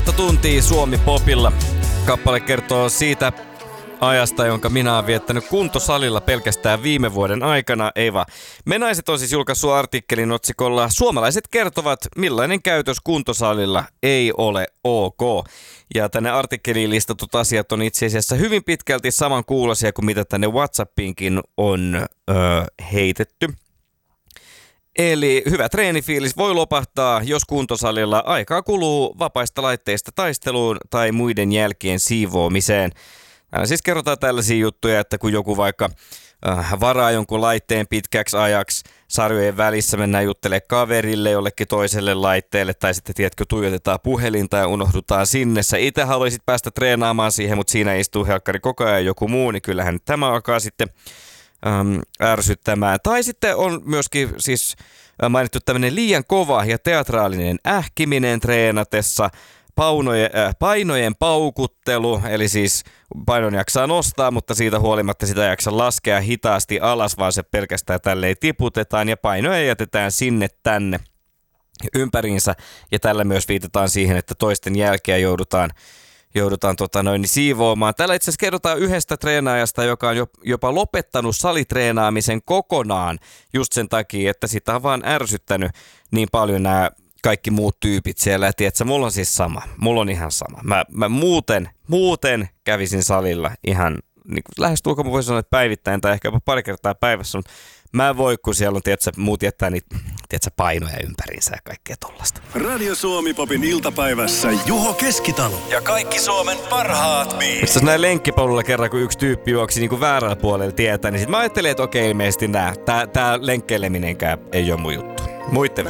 tuntia Suomi Popilla. Kappale kertoo siitä ajasta, jonka minä olen viettänyt kuntosalilla pelkästään viime vuoden aikana. Eiva Menaiset on siis julkaissut artikkelin otsikolla "Suomalaiset kertovat, millainen käytös kuntosalilla ei ole ok". Ja tänne artikkeliin listatut asiat on itse asiassa hyvin pitkälti samankuuloisia kuin mitä tänne WhatsAppiinkin on heitetty. Eli hyvä treenifiilis voi lopahtaa, jos kuntosalilla aikaa kuluu vapaista laitteista taisteluun tai muiden jälkien siivoamiseen. Täällä siis kerrotaan tällaisia juttuja, että kun joku vaikka varaa jonkun laitteen pitkäksi ajaksi, sarjojen välissä mennään juttelemaan kaverille jollekin toiselle laitteelle, tai sitten tiedätkö, tuijotetaan puhelinta ja unohdutaan sinne. Sä itse haluaisit päästä treenaamaan siihen, mutta siinä istuu helkkari koko ajan joku muu, niin kyllähän tämä alkaa sitten ärsyttämään. Tai sitten on myöskin siis mainittu tämmöinen liian kova ja teatraalinen ähkiminen treenatessa, painojen paukuttelu, eli siis painon jaksaa nostaa, mutta siitä huolimatta sitä jaksaa laskea hitaasti alas, vaan se pelkästään tälleen tiputetaan ja painoja jätetään sinne tänne ympäriinsä. Ja tällä myös viitataan siihen, että toisten jälkeä joudutaan siivoamaan. Täällä itse asiassa kerrotaan yhdestä treenaajasta, joka on jopa lopettanut salitreenaamisen kokonaan just sen takia, että sitä on vaan ärsyttänyt niin paljon nämä kaikki muut tyypit siellä. Tiedätkö, mulla on siis sama. Mulla on ihan sama. Mä muuten kävisin salilla ihan, niin lähestulkoon mä voisin sanoa, että päivittäin tai ehkä jopa pari kertaa päivässä, mutta mä en voi, kun siellä on, tiedätkö, muut jättää niitä, painoja ympäriinsä ja kaikkea tollasta. Radio Suomi Popin iltapäivässä Juho Keskitalo ja kaikki Suomen parhaat biisit. Itse asiassa näin lenkkipolulla kerran, kun yksi tyyppi juoksi niin kuin väärällä puolella tietä, niin sit mä ajattelin, että okei, ilmeisesti tää lenkkeileminenkä ei ole mun juttu. Muitten